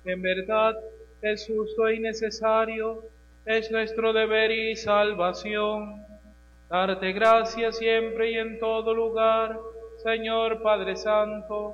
En verdad es justo y necesario, es nuestro deber y salvación, darte gracias siempre y en todo lugar, Señor Padre Santo,